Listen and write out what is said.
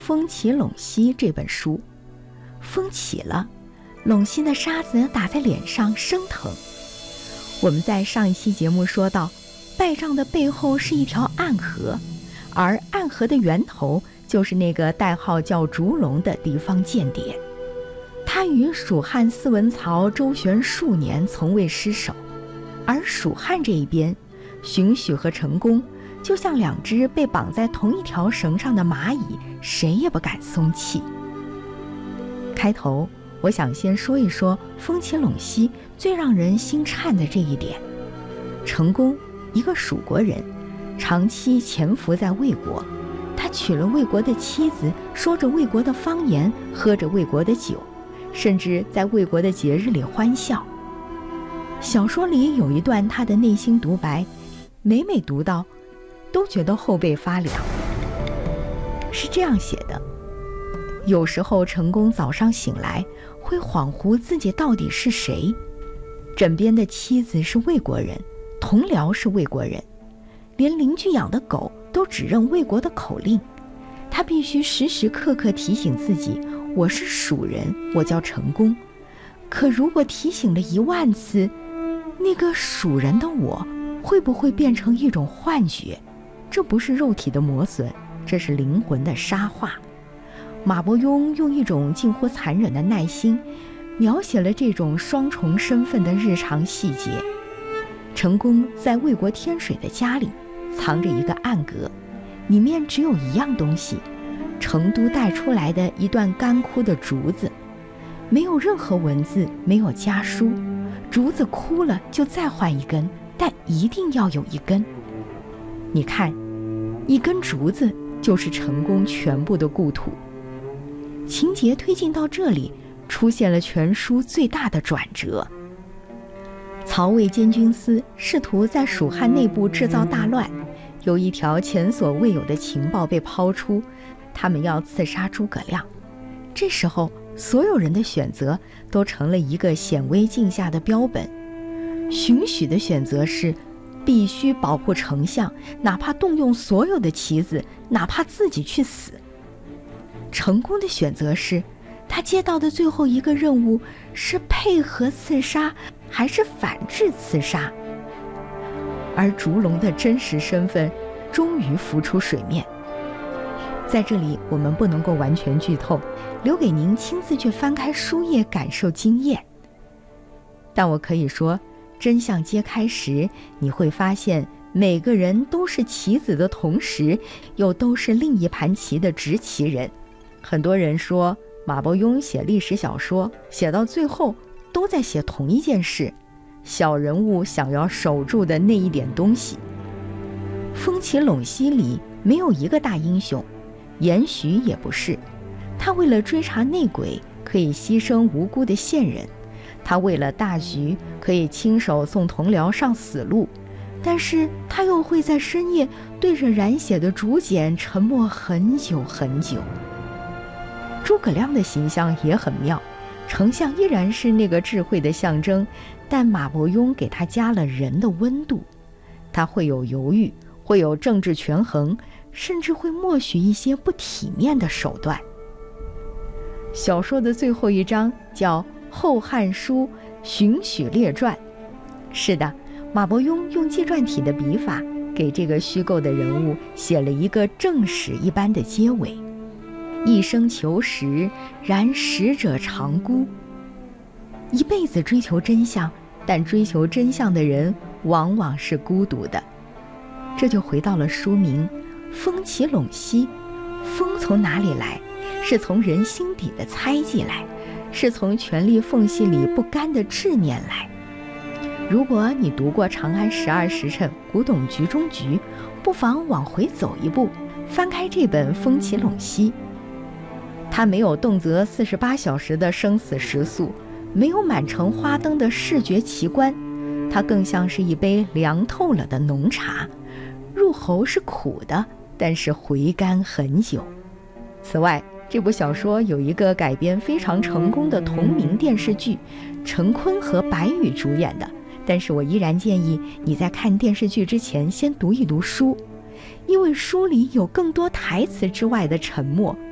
风起陇西这本书。风起了，陇西的沙子打在脸上生疼。我们在上一期节目说到，败仗的背后是一条暗河，而暗河的源头就是那个代号叫烛龙的地方间谍。他与蜀汉司文曹周旋数年，从未失手。而蜀汉这一边，荀彧和成功就像两只被绑在同一条绳上的蚂蚁，谁也不敢松气。开头我想先说一说风起陇西最让人心颤的这一点。成功，一个蜀国人，长期潜伏在魏国，他娶了魏国的妻子，说着魏国的方言，喝着魏国的酒，甚至在魏国的节日里欢笑。小说里有一段他的内心独白，每读到都觉得后背发凉。是这样写的：有时候成功早上醒来，会恍惚自己到底是谁。枕边的妻子是魏国人，同僚是魏国人，连邻居养的狗都只认魏国的口令。他必须时时刻刻提醒自己，我是蜀人，我叫成功。可如果提醒了10000次，那个蜀人的我会不会变成一种幻觉？这不是肉体的磨损，这是灵魂的沙化。马伯庸用一种近乎残忍的耐心，描写了这种双重身份的日常细节。成功在魏国天水的家里藏着一个暗格，里面只有一样东西，成都带出来的一段干枯的竹子，没有任何文字，没有家书。竹子枯了就再换一根，但一定要有一根。你看，一根竹子就是成功全部的故土。情节推进到这里，出现了全书最大的转折。曹魏监军司试图在蜀汉内部制造大乱，有一条前所未有的情报被抛出，他们要刺杀诸葛亮。这时候所有人的选择都成了一个显微镜下的标本。荀彧的选择是必须保护丞相，哪怕动用所有的棋子，哪怕自己去死。成功的选择是，他接到的最后一个任务是配合刺杀还是反制刺杀。而烛龙的真实身份终于浮出水面。在这里我们不能够完全剧透，留给您亲自去翻开书页感受经验。但我可以说，真相揭开时，你会发现每个人都是棋子的同时，又都是另一盘棋的执棋人。很多人说马伯庸写历史小说，写到最后都在写同一件事，小人物想要守住的那一点东西。风起陇西里没有一个大英雄，严许也不是。他为了追查内鬼，可以牺牲无辜的线人；他为了大局，可以亲手送同僚上死路，但是他又会在深夜对着染血的竹简沉默很久很久。诸葛亮的形象也很妙，丞相依然是那个智慧的象征，但马伯庸给他加了人的温度。他会有犹豫，会有政治权衡，甚至会默许一些不体面的手段。小说的最后一章叫《后汉书·荀彧列传》。是的，马伯庸用纪传体的笔法，给这个虚构的人物写了一个正史一般的结尾。一生求实，然实者长孤。一辈子追求真相，但追求真相的人往往是孤独的。这就回到了书名风起陇西。风从哪里来？是从人心底的猜忌来，是从权力缝隙里不甘的执念来。如果你读过《长安12时辰》古董局中局，不妨往回走一步，翻开这本《风起陇西》。它没有动辄48小时的生死时速，没有满城花灯的视觉奇观，它更像是一杯凉透了的浓茶，入喉是苦的，但是回甘很久。此外，这部小说有一个改编非常成功的同名电视剧，陈坤和白宇主演的，但是我依然建议你在看电视剧之前先读一读书，因为书里有更多台词之外的沉默